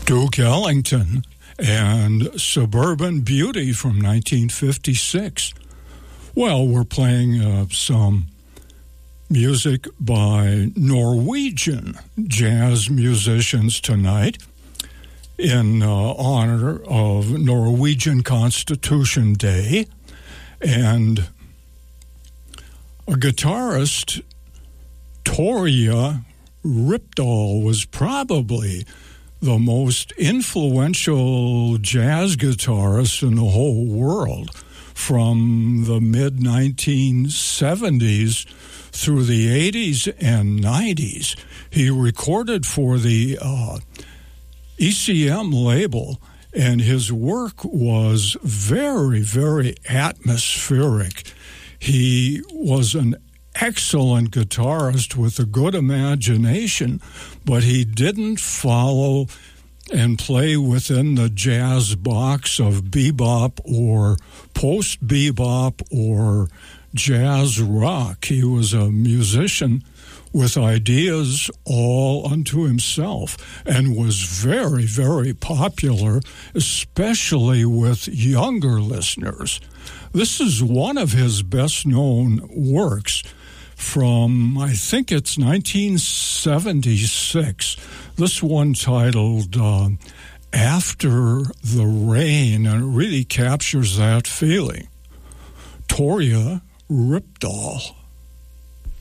Duke Ellington and Suburban Beauty from 1956. Well, we're playing some music by Norwegian jazz musicians tonight in honor of Norwegian Constitution Day. And a guitarist, Torje Rypdal, was probably the most influential jazz guitarist in the whole world from the mid-1970s through the 80s and 90s. He recorded for the ECM label, and his work was very, very atmospheric. He was an excellent guitarist with a good imagination, but he didn't follow and play within the jazz box of bebop or post-bebop or jazz rock. He was a musician with ideas all unto himself and was very, very popular, especially with younger listeners. This is one of his best-known works from, I think it's 1976. This one titled After the Rain, and it really captures that feeling. Torje Rypdal.